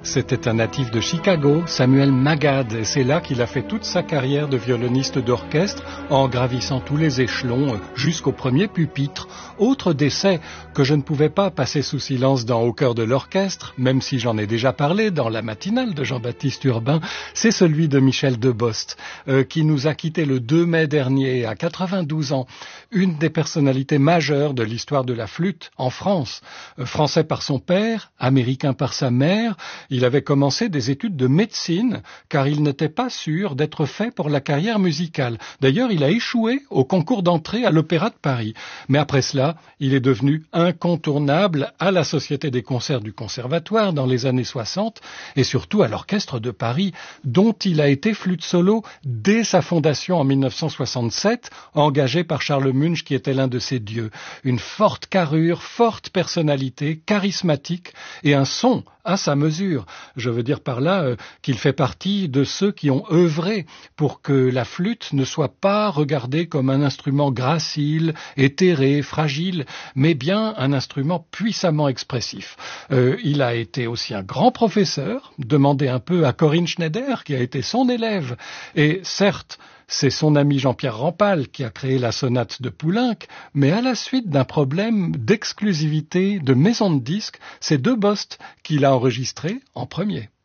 C'était un natif de Chicago, Samuel Magad, et c'est là qu'il a fait toute sa carrière de violoniste d'orchestre en gravissant tous les échelons jusqu'au premier pupitre. Autre décès que je ne pouvais pas passer sous silence dans Au cœur de l'orchestre, même si j'en ai déjà parlé dans la matinale de Jean-Baptiste Urbain, c'est celui de Michel Debost, qui nous a quittés le 2 mai dernier à 92 ans. Une des personnalités majeures de l'histoire de la flûte en France. Français par son père, américain par sa mère, il avait commencé des études de médecine car il n'était pas sûr d'être fait pour la carrière musicale. D'ailleurs, il a échoué au concours d'entrée à l'Opéra de Paris. Mais après cela, il est devenu incontournable à la Société des concerts du Conservatoire dans les années 60 et surtout à l'Orchestre de Paris, dont il a été flûte solo dès sa fondation en 1967, engagé par Charles Munch qui était l'un de ses dieux. Une forte carrure, forte personnalité, charismatique et un son à sa mesure. Je veux dire par là qu'il fait partie de ceux qui ont œuvré pour que la flûte ne soit pas regardée comme un instrument gracile, éthéré, fragile, mais bien un instrument puissamment expressif. Il a été aussi un grand professeur, demandez un peu à Corinne Schneider, qui a été son élève, et certes, c'est son ami Jean-Pierre Rampal qui a créé la sonate de Poulenc, mais à la suite d'un problème d'exclusivité de maison de disques, c'est Debost qui l'a enregistré en premier.